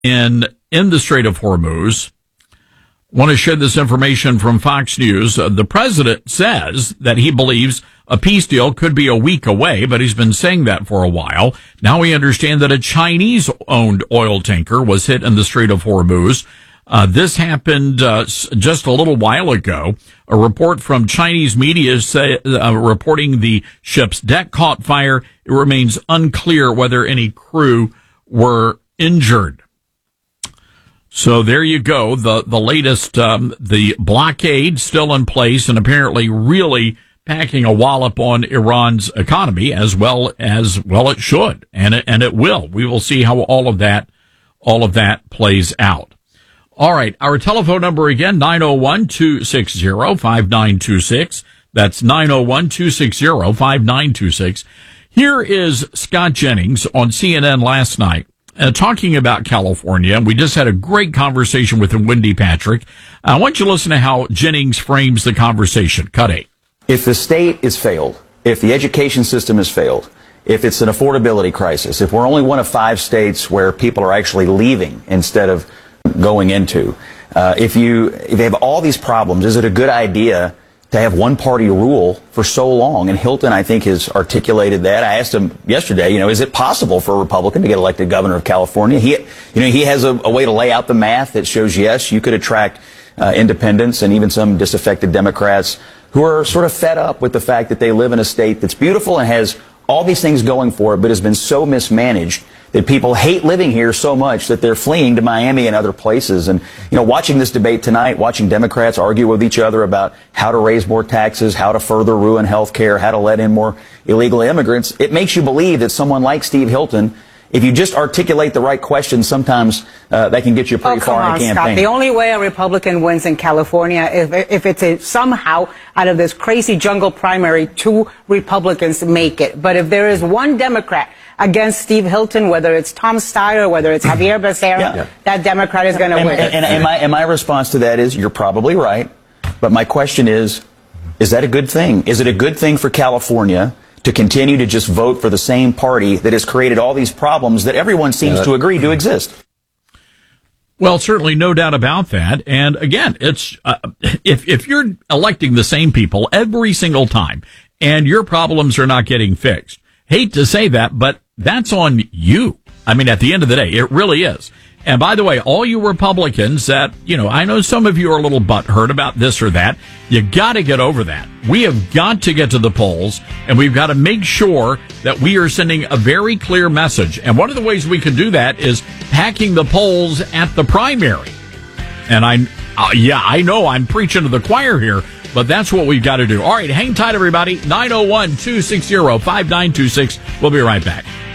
in the Strait of Hormuz. Want to share this information from Fox News. The president says that he believes a peace deal could be a week away, but he's been saying that for a while. Now we understand that a Chinese-owned oil tanker was hit in the Strait of Hormuz. This happened just a little while ago. A report from Chinese media reporting the ship's deck caught fire. It remains unclear whether any crew were injured. So there you go. The latest, the blockade still in place and apparently really packing a wallop on Iran's economy as well it should. And it will. We will see how all of that plays out. All right. Our telephone number again, 901-260-5926. That's 901-260-5926. Here is Scott Jennings on CNN last night. Talking about California. We just had a great conversation with Wendy Patrick. I want you to listen to how Jennings frames the conversation. Cut 8. If the state is failed, if the education system has failed, if it's an affordability crisis, if we're only one of 5 states where people are actually leaving instead of going into, if they have all these problems, is it a good idea to have one party rule for so long? And Hilton, I think, has articulated that. I asked him yesterday, is it possible for a Republican to get elected governor of California? He has a way to lay out the math that shows, yes, you could attract independents and even some disaffected Democrats who are sort of fed up with the fact that they live in a state that's beautiful and has all these things going for it, but has been so mismanaged that people hate living here so much that they're fleeing to Miami and other places. And, watching this debate tonight, watching Democrats argue with each other about how to raise more taxes, how to further ruin health care, how to let in more illegal immigrants, it makes you believe that someone like Steve Hilton, if you just articulate the right questions, sometimes that can get you pretty far in a campaign. Scott. The only way a Republican wins in California is if it's somehow out of this crazy jungle primary, 2 Republicans make it. But if there is one Democrat against Steve Hilton, whether it's Tom Steyer, whether it's Javier Becerra, that Democrat is going to win. And my response to that is, you're probably right. But my question is that a good thing? Is it a good thing for California to continue to just vote for the same party that has created all these problems that everyone seems to agree to exist? Well, certainly no doubt about that. And again, it's if you're electing the same people every single time and your problems are not getting fixed, hate to say that, but that's on you. I mean, at the end of the day, it really is. And by the way, all you Republicans that, I know some of you are a little butthurt about this or that. You got to get over that. We have got to get to the polls, and we've got to make sure that we are sending a very clear message. And one of the ways we can do that is packing the polls at the primary. And I know I'm preaching to the choir here, but that's what we've got to do. All right, hang tight, everybody. 901-260-5926. We'll be right back.